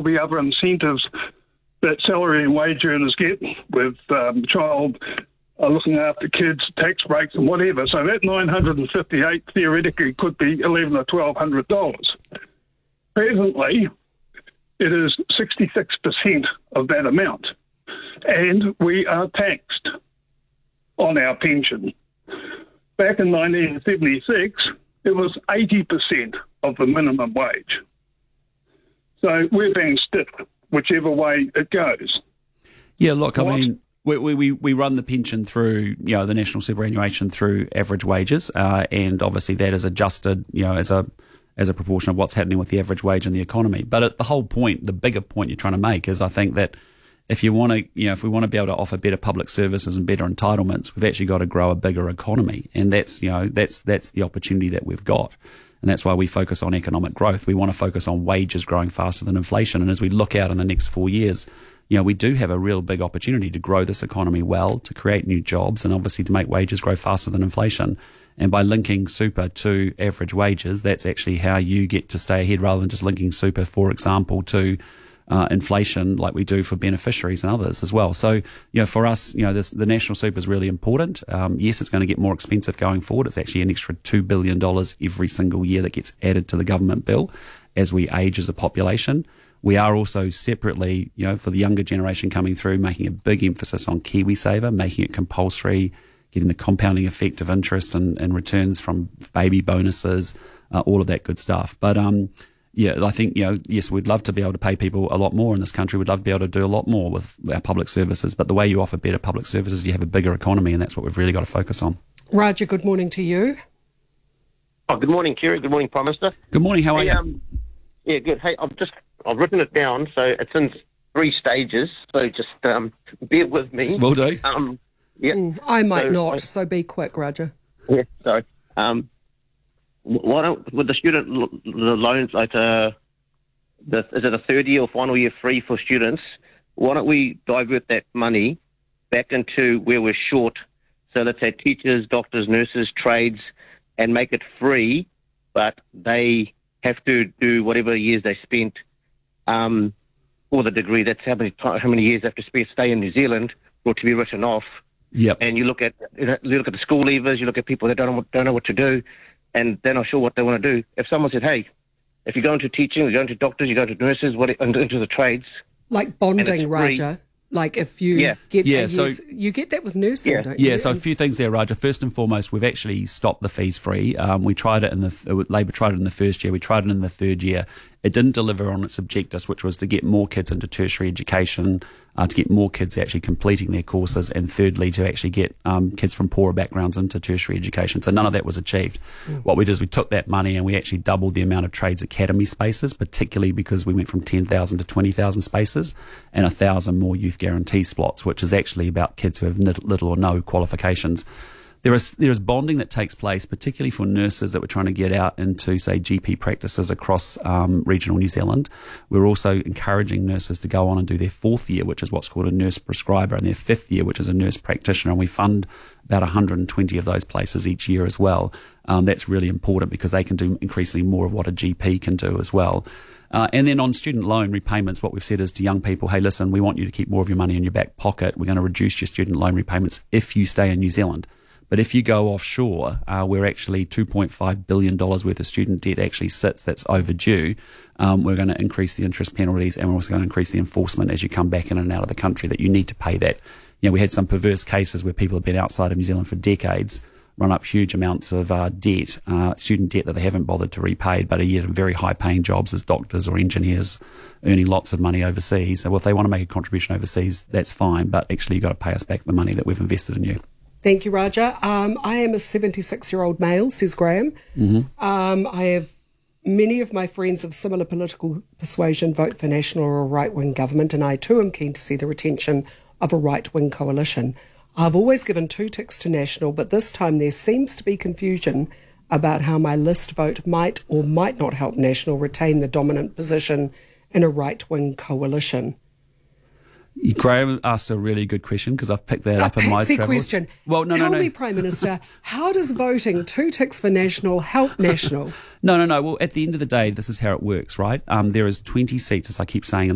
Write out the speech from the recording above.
be other incentives that salary and wage earners get with child looking after kids, tax breaks and whatever. So that $958 theoretically could be $1,100 or $1,200. Presently, it is 66% of that amount, and we are taxed on our pension. Back in 1976, it was 80% of the minimum wage. So we're being stiffed whichever way it goes. Yeah, look, I mean, we run the pension through, the national superannuation through average wages, and obviously that is adjusted, as a proportion of what's happening with the average wage in the economy. But the whole point, the bigger point you're trying to make is, I think that if you want to, if we want to be able to offer better public services and better entitlements, we've actually got to grow a bigger economy, and that's the opportunity that we've got. And that's why we focus on economic growth. We want to focus on wages growing faster than inflation. And as we look out in the next 4 years, we do have a real big opportunity to grow this economy well, to create new jobs, and obviously to make wages grow faster than inflation. And by linking super to average wages, that's actually how you get to stay ahead, rather than just linking super, for example, to inflation like we do for beneficiaries and others as well. So, for us, the national super is really important. Yes, it's going to get more expensive going forward. It's actually an extra $2 billion every single year that gets added to the government bill as we age as a population. We are also separately, for the younger generation coming through, making a big emphasis on KiwiSaver, making it compulsory, getting the compounding effect of interest and returns from baby bonuses, all of that good stuff. But I think, yes, we'd love to be able to pay people a lot more in this country. We'd love to be able to do a lot more with our public services. But the way you offer better public services, you have a bigger economy, and that's what we've really got to focus on. Raja, good morning to you. Oh, good morning, Kerry. Good morning, Prime Minister. Good morning. How are you? Yeah, good. Hey, I've written it down, so it's in 3 stages. So just bear with me. Will do. I might not, so be quick, Raja. Yeah, sorry. Why don't, with the student the loans, like is it a third year or final year free for students? Why don't we divert that money back into where we're short? So let's say teachers, doctors, nurses, trades, and make it free, but they have to do whatever years they spent for the degree. That's how many years they have to stay in New Zealand for it to be written off. Yep. And you look at the school leavers, you look at people that don't know what to do, and they're not sure what they want to do. If someone said, hey, if you go into teaching, you go into doctors, you go to nurses, into the trades. Like bonding, Raja. Like if you get you get that with nursing, don't you? Yeah, so a few things there, Raja. First and foremost, we've actually stopped the fees free. We tried it Labor tried it in the first year. We tried it in the third year. It didn't deliver on its objectives, which was to get more kids into tertiary education, to get more kids actually completing their courses, and thirdly, to actually get kids from poorer backgrounds into tertiary education. So none of that was achieved. What we did is we took that money and we actually doubled the amount of trades academy spaces, particularly because we went from 10,000 to 20,000 spaces and 1,000 more youth guarantee slots, which is actually about kids who have little or no qualifications. There is bonding that takes place, particularly for nurses that we're trying to get out into, say, GP practices across regional New Zealand. We're also encouraging nurses to go on and do their 4th year, which is what's called a nurse prescriber, and their 5th year, which is a nurse practitioner, and we fund about 120 of those places each year as well. That's really important because they can do increasingly more of what a GP can do as well. And then on student loan repayments, what we've said is to young people, hey, listen, we want you to keep more of your money in your back pocket. We're going to reduce your student loan repayments if you stay in New Zealand. But if you go offshore, where actually $2.5 billion worth of student debt actually sits that's overdue, we're going to increase the interest penalties, and we're also going to increase the enforcement as you come back in and out of the country that you need to pay that. We had some perverse cases where people have been outside of New Zealand for decades, run up huge amounts of debt, student debt that they haven't bothered to repay, but are yet in very high-paying jobs as doctors or engineers, earning lots of money overseas. So if they want to make a contribution overseas, that's fine, but actually you've got to pay us back the money that we've invested in you. Thank you, Raja. I am a 76-year-old male, says Graham. I have many of my friends of similar political persuasion vote for national or a right-wing government, and I too am keen to see the retention of a right-wing coalition. I've always given 2 ticks to national, but this time there seems to be confusion about how my list vote might or might not help national retain the dominant position in a right-wing coalition. Graham asked a really good question because I've picked that up in my travels. Question. Well, Tell me, Prime Minister, how does voting 2 ticks for national help national? No. Well, at the end of the day, this is how it works, right? There is 20 seats, as I keep saying,